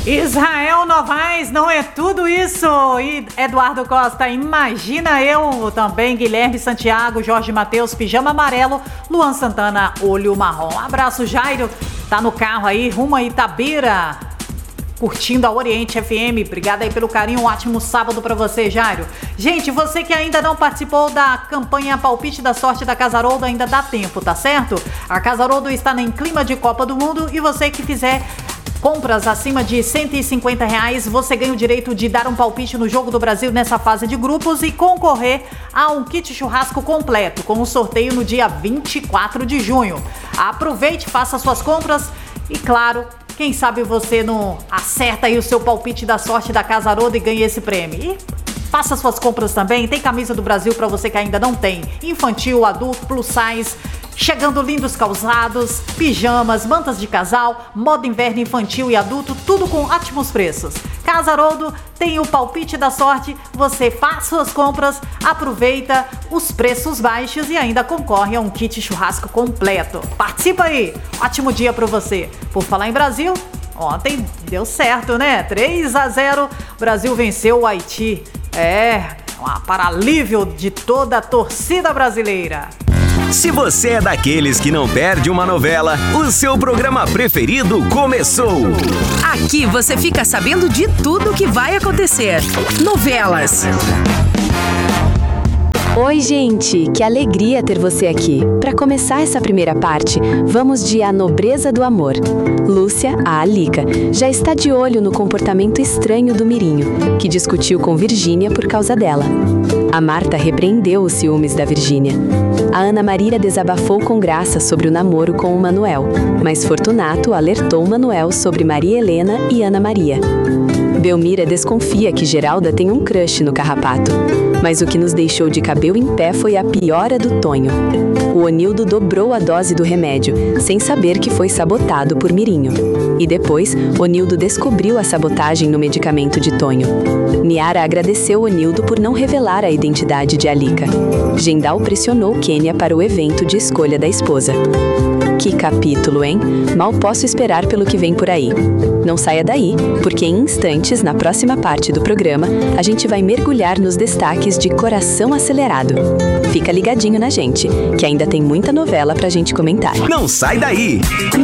Israel Novaes, não é tudo isso. E Eduardo Costa, imagina eu também. Guilherme Santiago, Jorge Matheus, Pijama Amarelo, Luan Santana, Olho Marrom. Abraço, Jairo. Tá no carro aí, rumo a Itabira, curtindo a Oriente FM. Obrigada aí pelo carinho, um ótimo sábado pra você, Jairo. Gente, você que ainda não participou da campanha Palpite da Sorte da Casaroldo, ainda dá tempo, tá certo? A Casaroldo está em clima de Copa do Mundo e você que fizer compras acima de R$150, você ganha o direito de dar um palpite no Jogo do Brasil nessa fase de grupos e concorrer a um kit churrasco completo, com um sorteio no dia 24 de junho. Aproveite, faça suas compras e, claro, quem sabe você não acerta aí o seu palpite da sorte da Casaroldo e ganha esse prêmio. E faça suas compras também, tem camisa do Brasil para você que ainda não tem. Infantil, adulto, plus size, chegando lindos calçados, pijamas, mantas de casal, moda inverno infantil e adulto, tudo com ótimos preços. Casaroldo tem o palpite da sorte, você faz suas compras, aproveita os preços baixos e ainda concorre a um kit churrasco completo. Participa aí, ótimo dia para você. Por falar em Brasil, ontem deu certo, né? 3-0, Brasil venceu o Haiti. Para alívio de toda a torcida brasileira. Se você é daqueles que não perde uma novela, o seu programa preferido começou. Aqui você fica sabendo de tudo que vai acontecer. Novelas. Oi, gente! Que alegria ter você aqui. Para começar essa primeira parte, vamos de A Nobreza do Amor. Lúcia, a Alica, já está de olho no comportamento estranho do Mirinho, que discutiu com Virgínia por causa dela. A Marta repreendeu os ciúmes da Virgínia. A Ana Maria desabafou com Graça sobre o namoro com o Manuel, mas Fortunato alertou Manuel sobre Maria Helena e Ana Maria. Belmira desconfia que Geralda tem um crush no Carrapato, mas o que nos deixou de cabelo em pé foi a piora do Tonho. O Onildo dobrou a dose do remédio, sem saber que foi sabotado por Mirinho. E depois, Onildo descobriu a sabotagem no medicamento de Tonho. Niara agradeceu Onildo por não revelar a identidade de Alica. Gendal pressionou Kênia para o evento de escolha da esposa. Que capítulo, hein? Mal posso esperar pelo que vem por aí. Não saia daí, porque em instantes, na próxima parte do programa, a gente vai mergulhar nos destaques de Coração Acelerado. Fica ligadinho na gente, que ainda tem muita novela pra gente comentar. Não sai daí!